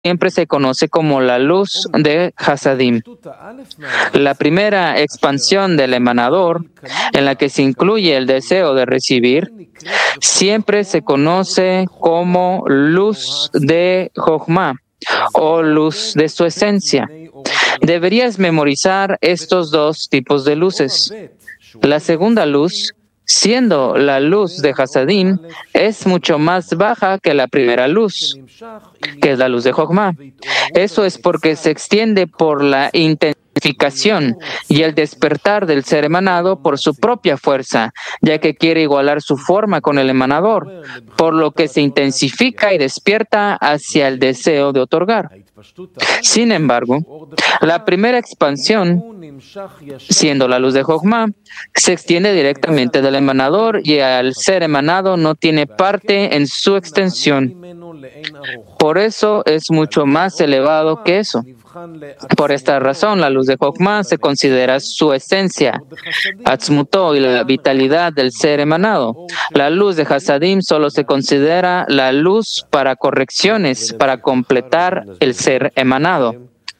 siempre se conoce como la luz de Hasadim. La primera expansión del emanador, en la que se incluye el deseo de recibir, siempre se conoce como luz de Jochma o luz de su esencia. Deberías memorizar estos dos tipos de luces. La segunda luz, siendo la luz de Hasadim, es mucho más baja que la primera luz, que es la luz de Jochma. Eso es porque se extiende por la intensificación y el despertar del ser emanado por su propia fuerza, ya que quiere igualar su forma con el emanador, por lo que se intensifica y despierta hacia el deseo de otorgar. Sin embargo, la primera expansión, siendo la luz de Jochma, se extiende directamente del emanador y al ser emanado no tiene parte en su extensión. Por eso es mucho más elevado que eso. Por esta razón, la luz de Jochma se considera su esencia, Atzmutó, y la vitalidad del ser emanado. La luz de Hasadim solo se considera la luz para correcciones, para completar el ser emanado.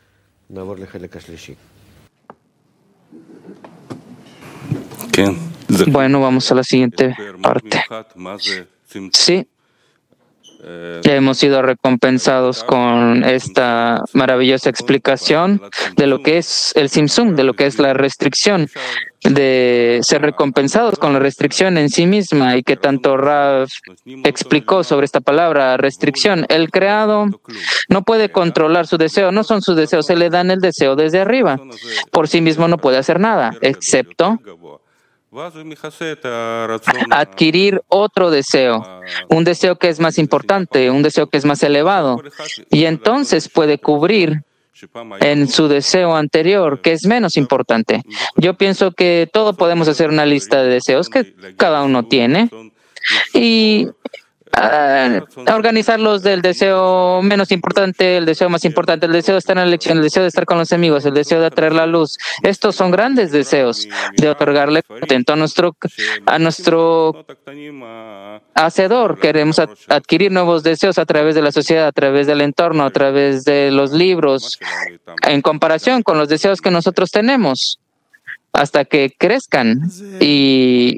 Bueno, vamos a la siguiente parte. Sí. Ya hemos sido recompensados con esta maravillosa explicación de lo que es el Simsum, de lo que es la restricción, de ser recompensados con la restricción en sí misma, y que tanto Rav explicó sobre esta palabra, restricción. El creado no puede controlar su deseo, no son sus deseos, se le dan el deseo desde arriba. Por sí mismo no puede hacer nada, excepto adquirir otro deseo, un deseo que es más importante, un deseo que es más elevado, y entonces puede cubrir en su deseo anterior, que es menos importante. Yo pienso que todos podemos hacer una lista de deseos que cada uno tiene y organizarlos del deseo menos importante, el deseo más importante, el deseo de estar en la elección, el deseo de estar con los amigos, el deseo de atraer la luz. Estos son grandes deseos de otorgarle contento a nuestro hacedor. Queremos adquirir nuevos deseos a través de la sociedad, a través del entorno, a través de los libros, en comparación con los deseos que nosotros tenemos, hasta que crezcan y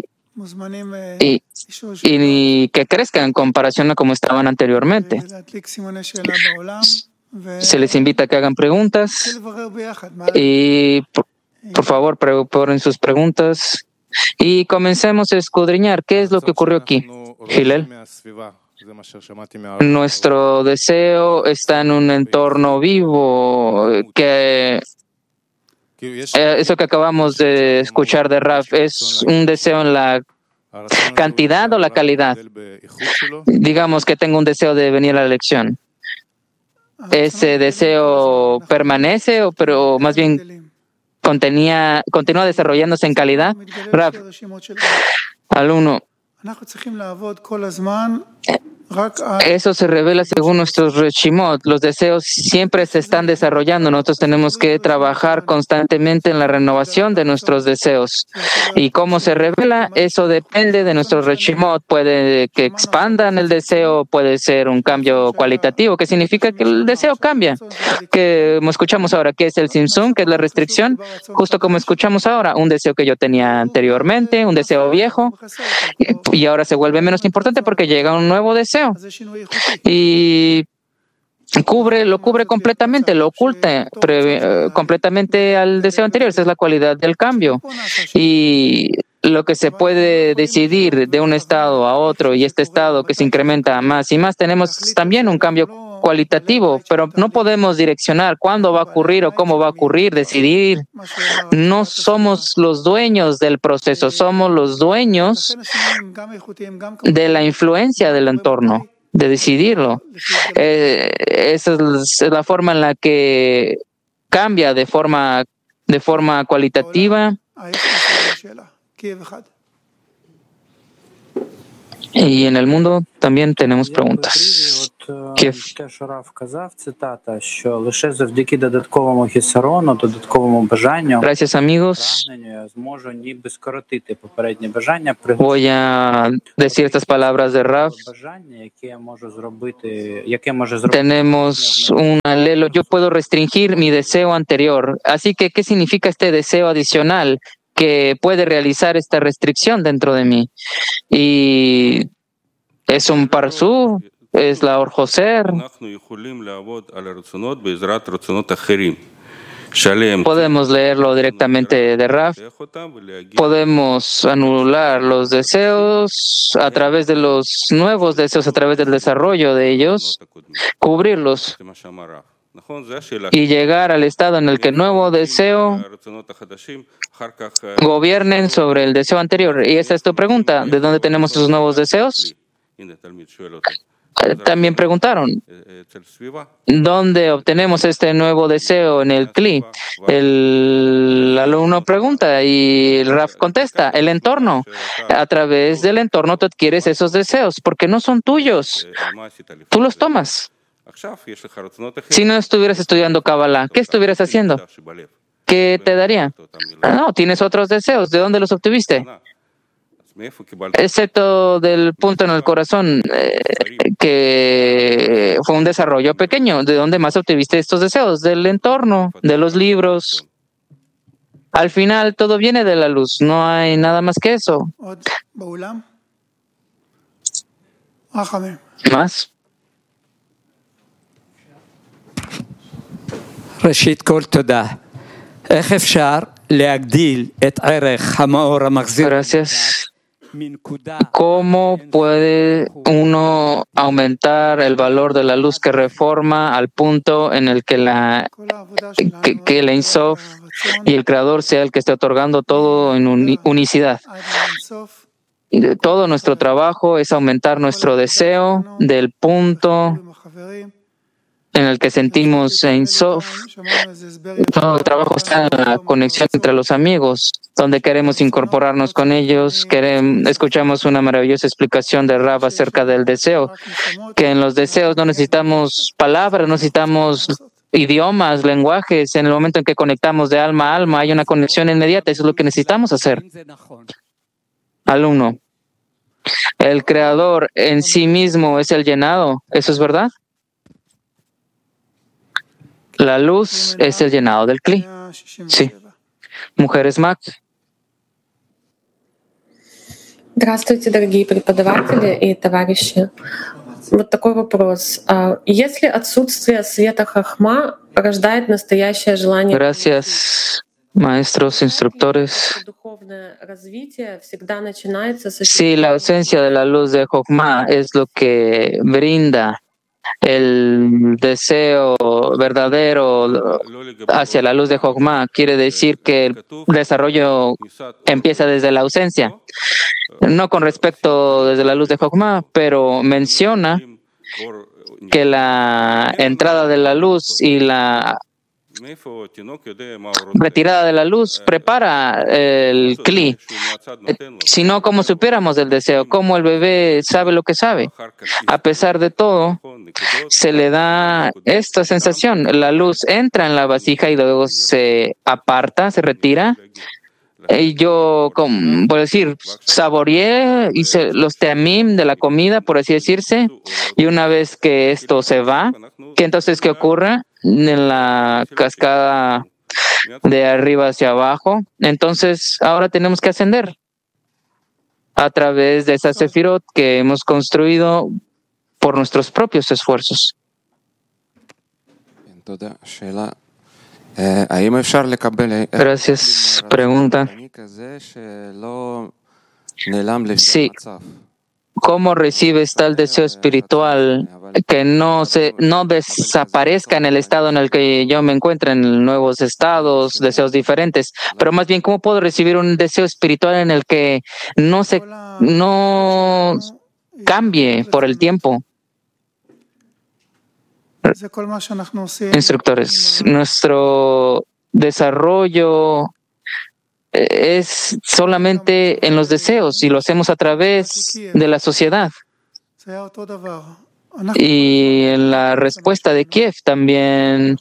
que crezcan en comparación a como estaban anteriormente. Se les invita a que hagan preguntas y por favor preparen sus preguntas y comencemos a escudriñar qué es lo que ocurrió aquí. Hillel, nuestro deseo está en un entorno vivo, que eso que acabamos de escuchar de Rav es un deseo en la cantidad o la calidad. Digamos que tengo un deseo de venir a la lección. ¿Ese deseo permanece pero más bien continúa desarrollándose en calidad? Rav, alumno, eso se revela según nuestros reshimot. Los deseos siempre se están desarrollando. Nosotros tenemos que trabajar constantemente en la renovación de nuestros deseos. ¿Y cómo se revela? Eso depende de nuestros reshimot. Puede que expandan el deseo, puede ser un cambio cualitativo, que significa que el deseo cambia. Que como escuchamos ahora, ¿qué es el simsum? ¿Qué es la restricción? Justo como escuchamos ahora, un deseo que yo tenía anteriormente, un deseo viejo, y ahora se vuelve menos importante porque llega un nuevo deseo. Y lo cubre completamente, lo oculta completamente al deseo anterior. Esa es la cualidad del cambio. Y lo que se puede decidir de un estado a otro, y este estado que se incrementa más y más, tenemos también un cambio cualitativo, pero no podemos direccionar cuándo va a ocurrir o cómo va a ocurrir, decidir. No somos los dueños del proceso, somos los dueños de la influencia del entorno, de decidirlo. Esa es la forma en la que cambia de forma cualitativa. Y en el mundo también tenemos preguntas. Kiev. Те, що Рав казав, цитата, що лише завдяки додатковому хісарону, додатковому бажанню, Gracias, amigos. прагненню я зможу ніби скоротити попереднє бажання, Voy a decir estas palabras de Rav. бажання, яке може зробити. Tenemos un alelo. Yo puedo restringir mi deseo anterior. Así que, ¿qué significa este deseo adicional que puede realizar esta restricción dentro de mí? Y es un parsú, es la Orjoser. Podemos leerlo directamente de Raf. Podemos anular los deseos a través de los nuevos deseos, a través del desarrollo de ellos, cubrirlos y llegar al estado en el que el nuevo deseo gobiernen sobre el deseo anterior. Y esa es tu pregunta, ¿de dónde tenemos esos nuevos deseos? También preguntaron, ¿dónde obtenemos este nuevo deseo en el CLI? El alumno pregunta y el Raf contesta, el entorno. A través del entorno tú adquieres esos deseos, porque no son tuyos. Tú los tomas. Si no estuvieras estudiando Kabbalah, ¿qué estuvieras haciendo? ¿Qué te daría? No, tienes otros deseos. ¿De dónde los obtuviste? Excepto del punto en el corazón, que fue un desarrollo pequeño. ¿De dónde más obtuviste estos deseos? Del entorno, de los libros. Al final todo viene de la luz, no hay nada más que eso. ¿Más? ראשית כל תודה. איך אפשר להגדיל את ערך המאור המחזיר? Gracias. ¿Cómo puede uno aumentar el valor de la luz que reforma al punto en el que el Ein Sof y el Creador sea el que esté otorgando todo en unicidad? Todo nuestro trabajo es aumentar nuestro deseo del punto en el que sentimos Ein Sof. Todo el trabajo está en la conexión entre los amigos, donde queremos incorporarnos con ellos. Escuchamos una maravillosa explicación de Rav acerca del deseo, que en los deseos no necesitamos palabras, no necesitamos idiomas, lenguajes. En el momento en que conectamos de alma a alma, hay una conexión inmediata. Eso es lo que necesitamos hacer. Alumno, el Creador en sí mismo es el llenado. ¿Eso es verdad? La luz es el llenado del Kli. Sí. Mujeres Mac. Здравствуйте, дорогие преподаватели и товарищи. Вот такой вопрос. Если отсутствие света Хахма рождает настоящее желание... Gracias, maestros, instructores. Si la ausencia de la luz de Jochma es lo que brinda el deseo verdadero hacia la luz de Jochma, quiere decir que el desarrollo empieza desde la ausencia. No con respecto desde la luz de Jochma, pero menciona que la entrada de la luz y la retirada de la luz prepara el Kli. Si no, ¿cómo supiéramos del deseo? ¿Cómo el bebé sabe lo que sabe? A pesar de todo, se le da esta sensación. La luz entra en la vasija y luego se aparta, se retira. Y yo, por decir, saboreé, hice los teamim de la comida, por así decirse, y una vez que esto se va, ¿qué ocurre? En la cascada de arriba hacia abajo, entonces ahora tenemos que ascender a través de esa sefirot que hemos construido por nuestros propios esfuerzos. Gracias. Pregunta. Sí. ¿Cómo recibes tal deseo espiritual que no desaparezca en el estado en el que yo me encuentro, en nuevos estados, deseos diferentes? Pero más bien, ¿cómo puedo recibir un deseo espiritual en el que no cambie por el tiempo? Instructores, nuestro desarrollo es solamente en los deseos y lo hacemos a través de la sociedad. Y en la respuesta de Kiev también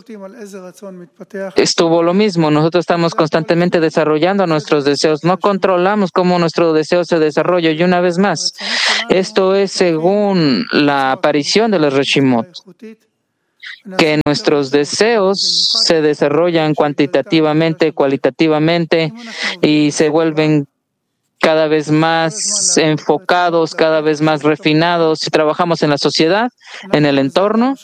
estuvo lo mismo. Nosotros estamos constantemente desarrollando nuestros deseos. No controlamos cómo nuestro deseo se desarrolla. Y una vez más, esto es según la aparición de los Reshimot, que nuestros deseos se desarrollan cuantitativamente, cualitativamente y se vuelven cada vez más enfocados, cada vez más refinados. Si trabajamos en la sociedad, en el entorno,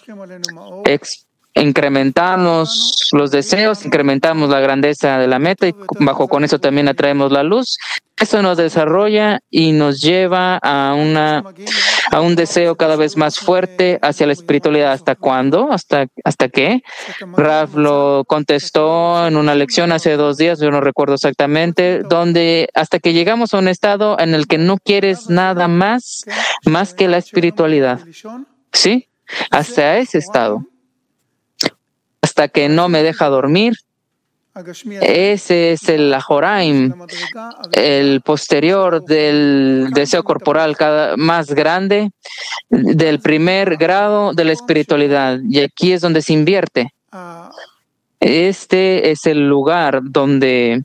incrementamos los deseos, incrementamos la grandeza de la meta y con eso también atraemos la luz. Eso nos desarrolla y nos lleva a un deseo cada vez más fuerte hacia la espiritualidad. ¿Hasta cuándo? ¿Hasta qué? Rav lo contestó en una lección hace 2 días, yo no recuerdo exactamente, donde hasta que llegamos a un estado en el que no quieres nada más que la espiritualidad. ¿Sí? Hasta ese estado. Hasta que no me deja dormir. Ese es el Ajoraim, el posterior del deseo corporal más grande, del primer grado de la espiritualidad. Y aquí es donde se invierte. Este es el lugar donde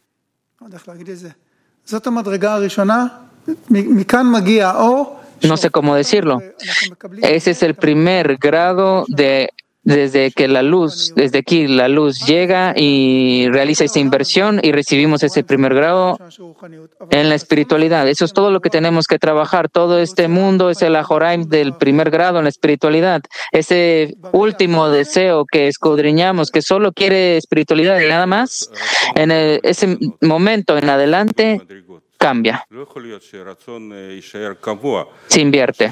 no sé cómo decirlo. Ese es el primer grado desde aquí la luz llega y realiza esa inversión y recibimos ese primer grado en la espiritualidad. Eso es todo lo que tenemos que trabajar. Todo este mundo es el Ajoraim del primer grado en la espiritualidad. Ese último deseo que escudriñamos, que solo quiere espiritualidad y nada más, ese momento en adelante cambia. Se invierte.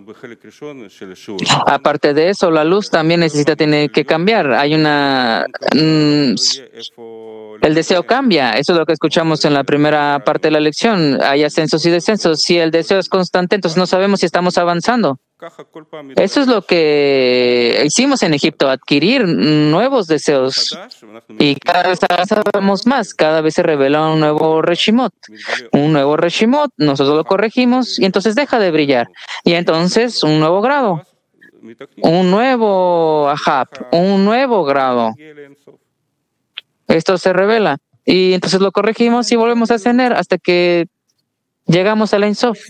Aparte de eso, la luz también tiene que cambiar. Hay el deseo cambia. Eso es lo que escuchamos en la primera parte de la lección. Hay ascensos y descensos. Si el deseo es constante, entonces no sabemos si estamos avanzando. Eso es lo que hicimos en Egipto, adquirir nuevos deseos. Y cada vez avanzamos más, cada vez se revela un nuevo Reshimot. Un nuevo Reshimot, nosotros lo corregimos y entonces deja de brillar. Y entonces un nuevo grado, un nuevo Ahab, un nuevo grado. Esto se revela. Y entonces lo corregimos y volvemos a ascender hasta que llegamos a la Ein Sof.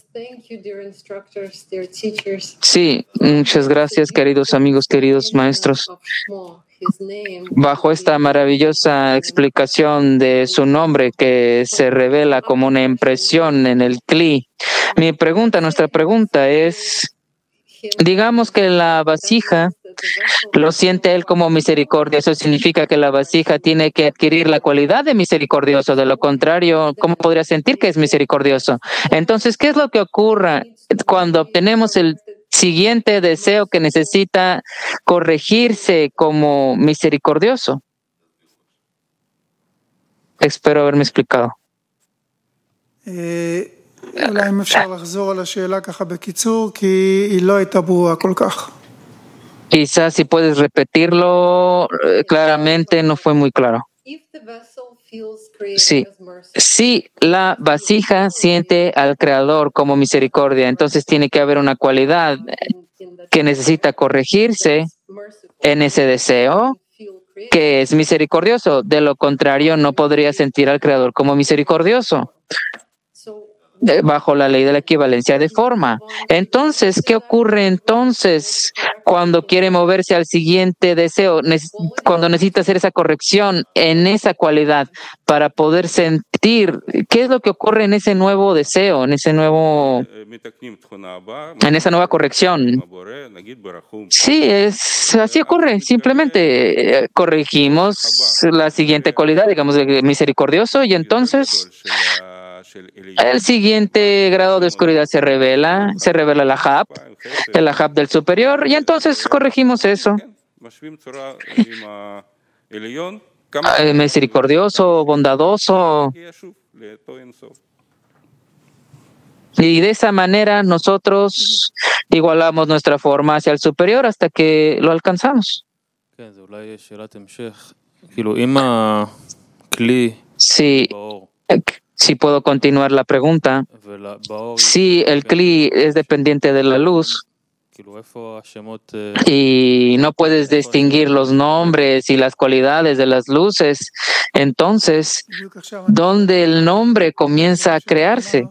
Sí, muchas gracias, queridos amigos, queridos maestros. Bajo esta maravillosa explicación de su nombre que se revela como una impresión en el Kli, nuestra pregunta es, digamos que la vasija lo siente él como misericordioso. Eso significa que la vasija tiene que adquirir la cualidad de misericordioso. De lo contrario, ¿cómo podría sentir que es misericordioso? Entonces, ¿qué es lo que ocurre cuando obtenemos el siguiente deseo que necesita corregirse como misericordioso? Espero haberme explicado. Quizás si puedes repetirlo claramente, no fue muy claro. Sí, si la vasija siente al Creador como misericordia, entonces tiene que haber una cualidad que necesita corregirse en ese deseo, que es misericordioso. De lo contrario, no podría sentir al Creador como misericordioso, bajo la ley de la equivalencia de forma. Entonces, ¿qué ocurre entonces cuando quiere moverse al siguiente deseo? Cuando necesita hacer esa corrección en esa cualidad para poder sentir qué es lo que ocurre en ese nuevo deseo, en esa nueva corrección. Sí, así ocurre. Simplemente corregimos la siguiente cualidad, digamos, de misericordioso, y entonces el siguiente grado de oscuridad se revela el Ahab del superior, y entonces corregimos eso. Misericordioso, bondadoso. Y de esa manera nosotros igualamos nuestra forma hacia el superior hasta que lo alcanzamos. Sí, Si puedo continuar la pregunta, si el Kli es dependiente de la luz y no puedes distinguir los nombres y las cualidades de las luces, entonces, ¿dónde el nombre comienza a crearse?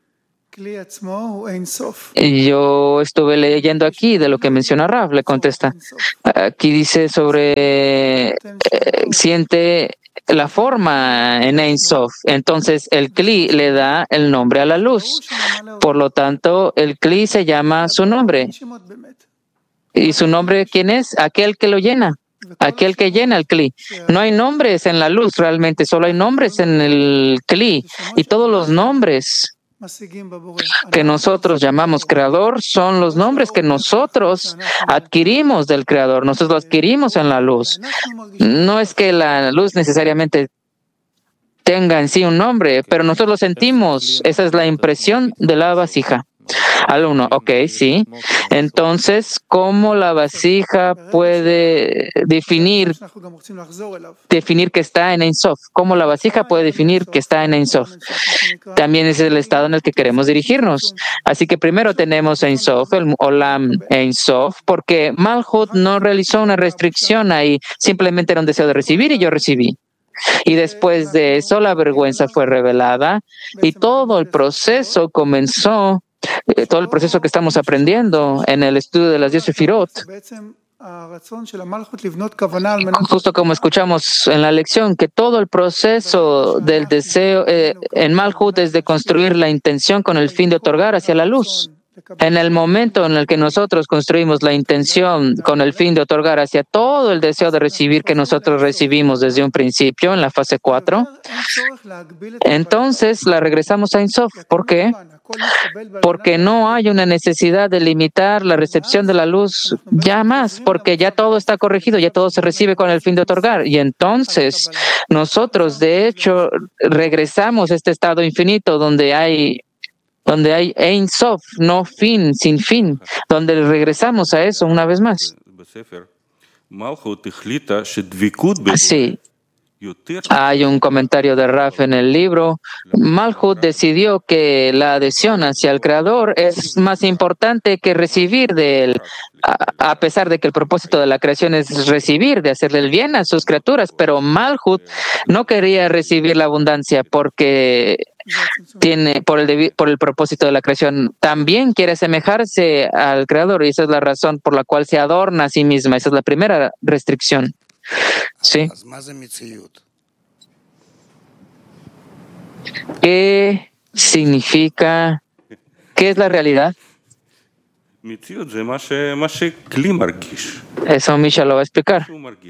Yo estuve leyendo aquí de lo que menciona Rav, le contesta. Aquí dice sobre siente la forma en Ein Sof. Entonces el Kli le da el nombre a la luz. Por lo tanto, el Kli se llama su nombre. ¿Y su nombre quién es? Aquel que lo llena. Aquel que llena el Kli. No hay nombres en la luz realmente, solo hay nombres en el Kli. Y todos los nombres que nosotros llamamos creador son los nombres que nosotros adquirimos del creador, nosotros lo adquirimos en la luz. No es que la luz necesariamente tenga en sí un nombre, pero nosotros lo sentimos. Esa es la impresión de la vasija. Alumno, ok, sí. Entonces, ¿cómo la vasija puede definir que está en Ein Sof? ¿Cómo la vasija puede definir que está en Ein Sof? También es el estado en el que queremos dirigirnos. Así que primero tenemos Ein Sof, el Olam Ein Sof, porque Malhut no realizó una restricción ahí, simplemente era un deseo de recibir y yo recibí. Y después de eso la vergüenza fue revelada y todo el proceso comenzó. Todo el proceso que estamos aprendiendo en el estudio de las 10 Sefirot, justo como escuchamos en la lección, que todo el proceso del deseo en Malhut es de construir la intención con el fin de otorgar hacia la luz. En el momento en el que nosotros construimos la intención con el fin de otorgar hacia todo el deseo de recibir que nosotros recibimos desde un principio, en la fase 4, entonces la regresamos a Ein Sof. ¿Por qué? Porque no hay una necesidad de limitar la recepción de la luz ya más, porque ya todo está corregido, ya todo se recibe con el fin de otorgar. Y entonces nosotros, de hecho, regresamos a este estado infinito donde hay Ein Sof, no fin, sin fin, donde regresamos a eso una vez más. Sí. Hay un comentario de Raf en el libro. Malhut decidió que la adhesión hacia el Creador es más importante que recibir de él, a pesar de que el propósito de la creación es recibir, de hacerle el bien a sus criaturas, pero Malhut no quería recibir la abundancia porque tiene por el propósito de la creación, también quiere asemejarse al Creador y esa es la razón por la cual se adorna a sí misma. Esa es la primera restricción. Sí. ¿Qué significa? ¿Qué es la realidad? Eso Misha lo va a explicar.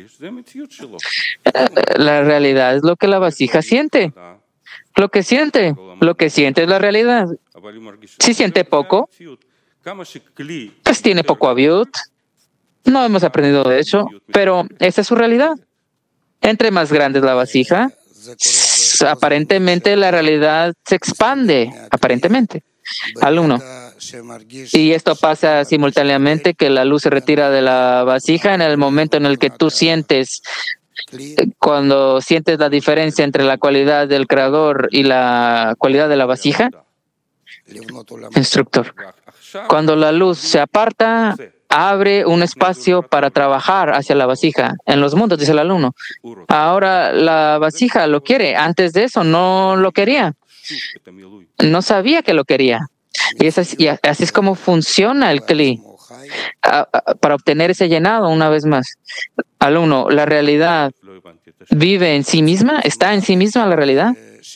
La realidad es lo que la vasija siente. Lo que siente es la realidad. Si siente poco, pues tiene poco aviut. No hemos aprendido de eso, pero esa es su realidad. Entre más grande es la vasija, aparentemente la realidad se expande, aparentemente. Alumno. Y esto pasa simultáneamente que la luz se retira de la vasija en el momento en el que tú sientes, cuando sientes la diferencia entre la cualidad del creador y la cualidad de la vasija. Instructor. Cuando la luz se aparta, abre un espacio para trabajar hacia la vasija. En los mundos, dice el alumno. Ahora la vasija lo quiere. Antes de eso no lo quería. No sabía que lo quería. Y así es como funciona el Kli. Para obtener ese llenado, una vez más. Alumno, ¿la realidad vive en sí misma? ¿Está en sí misma la realidad?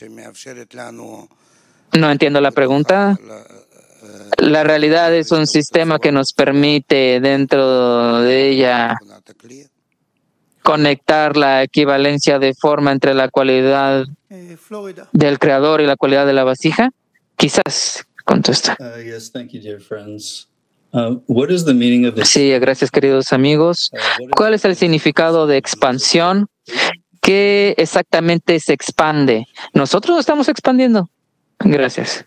No entiendo la pregunta. La realidad es un sistema que nos permite dentro de ella conectar la equivalencia de forma entre la cualidad del creador y la cualidad de la vasija. Quizás contesta. Sí, gracias queridos amigos. ¿Cuál es el significado de expansión? ¿Qué exactamente se expande? Nosotros estamos expandiendo. Gracias.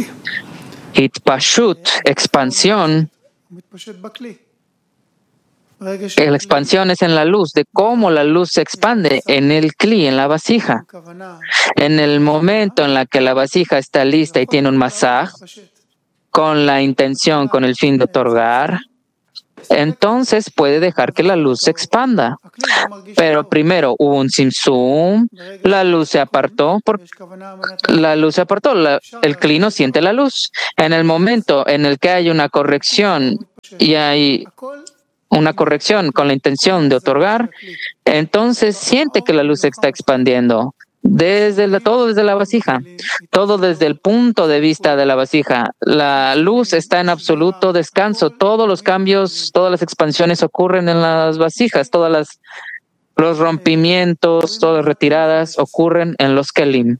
Itpashut, expansión, La expansión es en la luz, de cómo la luz se expande en el kli, en la vasija. En el momento en la que la vasija está lista y tiene un masaj, con la intención, con el fin de otorgar, entonces puede dejar que la luz se expanda. Pero primero hubo un simsum, la luz se apartó, el kli no siente la luz. En el momento en el que hay una corrección y hay una corrección con la intención de otorgar, entonces siente que la luz se está expandiendo. Todo desde la vasija, todo desde el punto de vista de la vasija. La luz está en absoluto descanso. Todos los cambios, todas las expansiones ocurren en las vasijas. Los rompimientos, todas las retiradas ocurren en los kelim.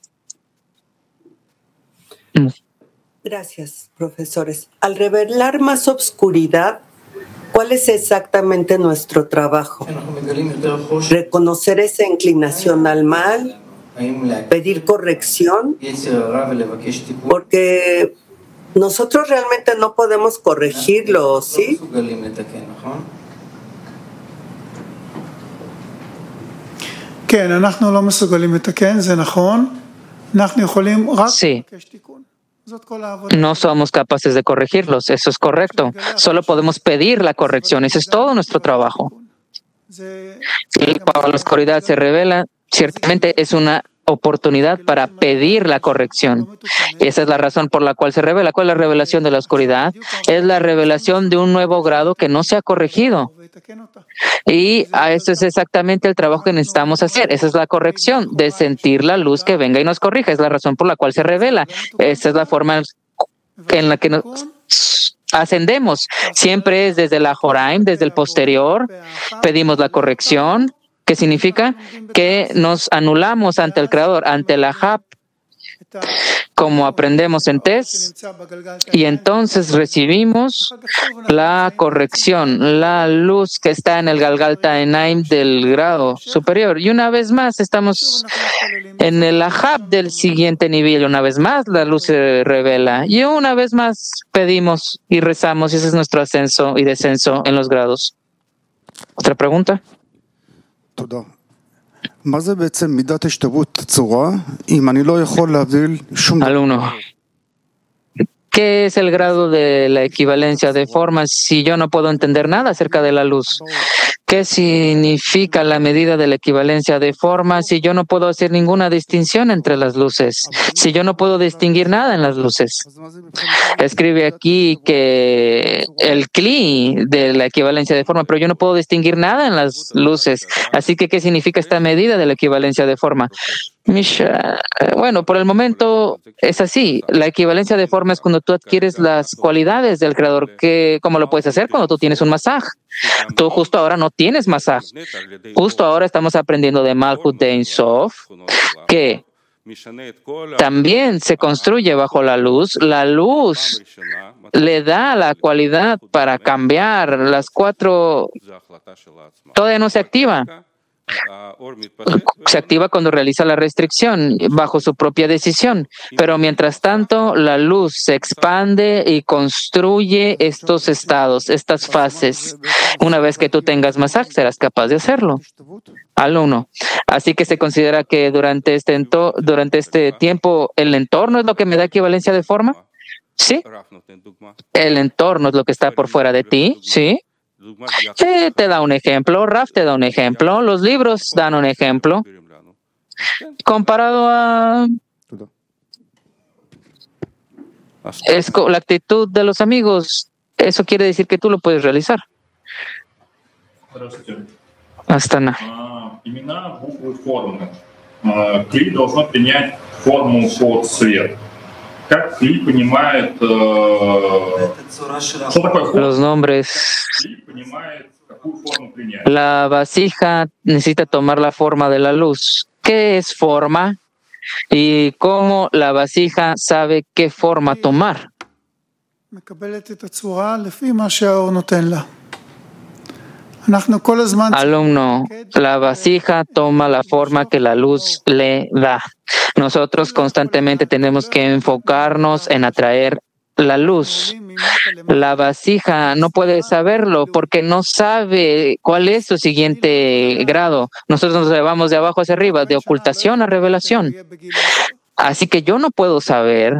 Gracias, profesores. Al revelar más obscuridad, ¿cuál es exactamente nuestro trabajo? ¿Reconocer esa inclinación al mal? ¿Pedir corrección? Porque nosotros realmente no podemos corregirlo, ¿sí? Sí. No somos capaces de corregirlos, eso es correcto. Solo podemos pedir la corrección, ese es todo nuestro trabajo. Cuando la oscuridad se revela, ciertamente es una oportunidad para pedir la corrección. Esa es la razón por la cual se revela. ¿Cuál es la revelación de la oscuridad? Es la revelación de un nuevo grado que no se ha corregido. Y eso es exactamente el trabajo que necesitamos hacer. Esa es la corrección, de sentir la luz que venga y nos corrija. Es la razón por la cual se revela. Esa es la forma en la que nos ascendemos. Siempre es desde la Joraim, desde el posterior. Pedimos la corrección, que significa que nos anulamos ante el Creador, ante la Hab, como aprendemos en Tes, y entonces recibimos la corrección, la luz que está en el Galgalta Enaim del grado superior. Y una vez más estamos en el Ahab del siguiente nivel, una vez más la luz se revela, y una vez más pedimos y rezamos, y ese es nuestro ascenso y descenso en los grados. ¿Otra pregunta? Alumno, ¿qué es el grado de la equivalencia de formas si yo no puedo entender nada acerca de la luz? ¿Qué significa la medida de la equivalencia de formas si yo no puedo hacer ninguna distinción entre las luces? Si yo no puedo distinguir nada en las luces. Escribe aquí que el kli de la equivalencia de forma, pero yo no puedo distinguir nada en las luces. Así que, ¿qué significa esta medida de la equivalencia de forma? Bueno, por el momento es así. La equivalencia de forma es cuando tú adquieres las cualidades del Creador. ¿Cómo lo puedes hacer? Cuando tú tienes un masaj. Tú justo ahora no tienes masaj. Justo ahora estamos aprendiendo de Malchut de Ein Sof, que también se construye bajo la luz. La luz le da la cualidad para cambiar las cuatro. Todavía no se activa. Se activa cuando realiza la restricción bajo su propia decisión, pero mientras tanto la luz se expande y construye estos estados, estas fases. Una vez que tú tengas masaj, serás capaz de hacerlo. Alumno. Así que se considera que durante este tiempo el entorno es lo que me da equivalencia de forma. ¿Sí? El entorno es lo que está por fuera de ti. ¿Sí? Te da un ejemplo, Raf te da un ejemplo, los libros dan un ejemplo. Comparado a la actitud de los amigos, eso quiere decir que tú lo puedes realizar. Astana. Кли должно принять форму под свет. Как Кли понимает, что такое форма? Los nombres. Кли понимает, какую форму принять. La vasija necesita tomar la forma de la luz. ¿Qué es forma? Y cómo la vasija sabe qué forma tomar. Alumno, la vasija toma la forma que la luz le da. Nosotros constantemente tenemos que enfocarnos en atraer la luz. La vasija no puede saberlo porque no sabe cuál es su siguiente grado. Nosotros nos llevamos de abajo hacia arriba, de ocultación a revelación. Así que yo no puedo saber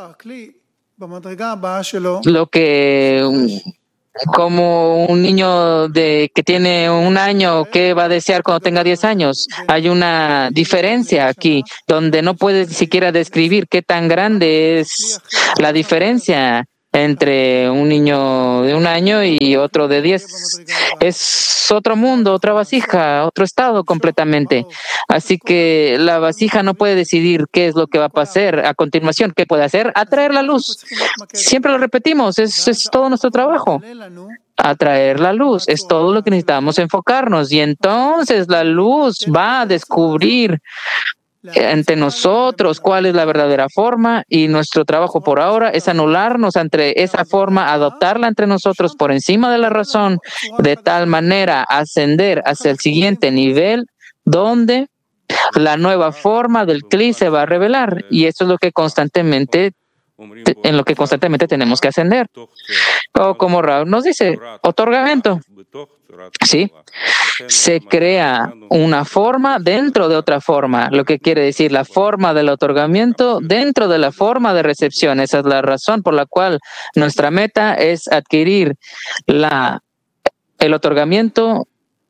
lo que, como un niño que tiene 1 año, ¿qué va a desear cuando tenga 10 años? Hay una diferencia aquí, donde no puedes siquiera describir qué tan grande es la diferencia entre un niño de 1 año y otro de 10. Es otro mundo, otra vasija, otro estado completamente. Así que la vasija no puede decidir qué es lo que va a pasar a continuación. ¿Qué puede hacer? Atraer la luz. Siempre lo repetimos, es todo nuestro trabajo. Atraer la luz, es todo lo que necesitamos enfocarnos. Y entonces la luz va a descubrir entre nosotros cuál es la verdadera forma, y nuestro trabajo por ahora es anularnos entre esa forma, adoptarla entre nosotros por encima de la razón, de tal manera ascender hacia el siguiente nivel donde la nueva forma del Kli se va a revelar, y eso es lo que en lo que constantemente tenemos que ascender. O como Rav nos dice, otorgamiento. Sí, se crea una forma dentro de otra forma, lo que quiere decir la forma del otorgamiento dentro de la forma de recepción. Esa es la razón por la cual nuestra meta es adquirir el otorgamiento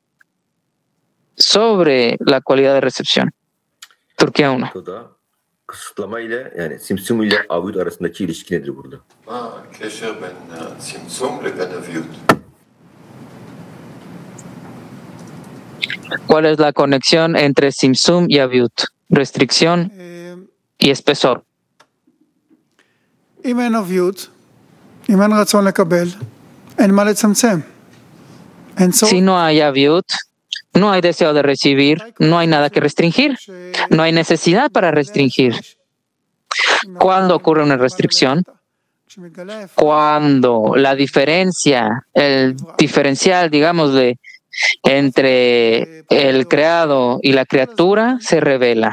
sobre la cualidad de recepción. Turquía 1. Kısıtlama ile yani simsum ile avyut arasındaki ilişki nedir burada? ¿Cuál es la conexión entre simsum y avyut? Restricción y espesor. אם אין אביות, אם אין רצון לקבל, אין מה לצמצם. Si no hay avyut, no hay deseo de recibir, no hay nada que restringir, no hay necesidad para restringir. ¿Cuándo ocurre una restricción? Cuando la diferencia, el diferencial, digámosle, entre el creado y la criatura se revela.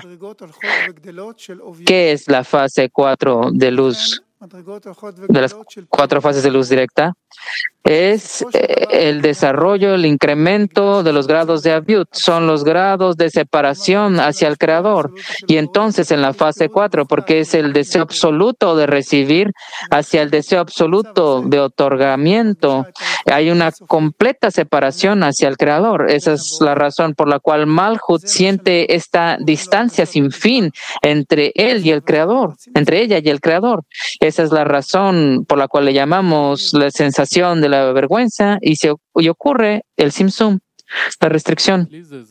¿Qué es la fase 4 de luz? De las 4 fases de luz directa, es el desarrollo, el incremento de los grados de avyut, son los grados de separación hacia el Creador. Y entonces en la fase 4, porque es el deseo absoluto de recibir hacia el deseo absoluto de otorgamiento, hay una completa separación hacia el Creador. Esa es la razón por la cual Malhut siente esta distancia sin fin entre él y el Creador, entre ella y el Creador. Esa es la razón por la cual le llamamos la sensación de la vergüenza, y ocurre el simsum, la restricción.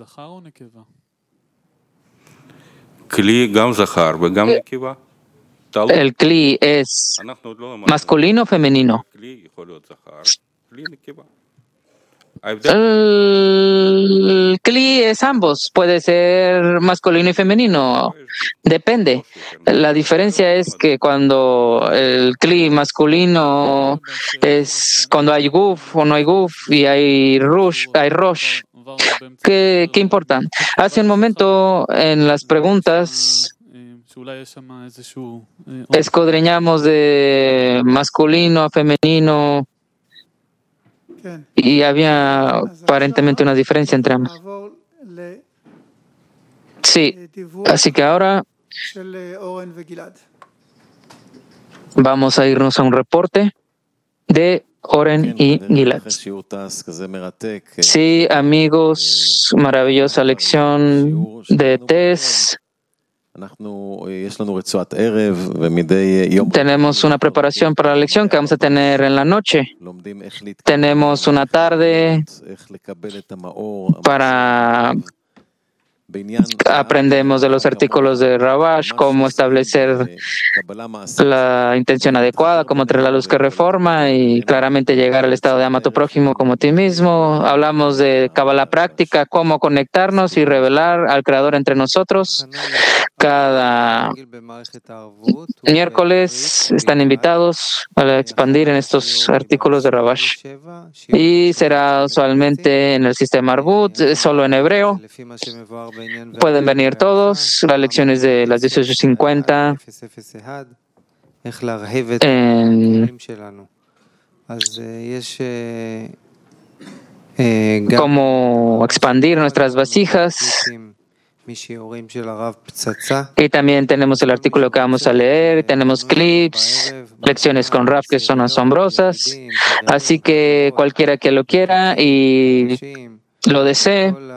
El Kli es masculino o femenino. El Kli es ambos, puede ser masculino y femenino, depende. La diferencia es que cuando el Kli masculino es cuando hay guf o no hay guf, y hay rosh. ¿Qué importa? Hace un momento en las preguntas escudriñamos de masculino a femenino, y había aparentemente una diferencia entre ambos. Sí, así que ahora vamos a irnos a un reporte de Oren y Gilad. Sí, amigos, maravillosa lección de Tess. Tenemos una preparación para la lección que vamos a tener en la noche. Tenemos una tarde para aprendemos de los artículos de Rabash, cómo establecer la intención adecuada, cómo traer la luz que reforma y claramente llegar al estado de ama a tu prójimo como a ti mismo. Hablamos de Kabbalah práctica, cómo conectarnos y revelar al Creador entre nosotros. Cada miércoles están invitados a expandir en estos artículos de Rabash, y será usualmente en el sistema Arbut, solo en hebreo. Pueden venir todos, las lecciones de las 18:50 cómo expandir nuestras vasijas. Y también tenemos el artículo que vamos a leer, tenemos clips, lecciones con Rav que son asombrosas. Así que cualquiera que lo quiera y lo desee,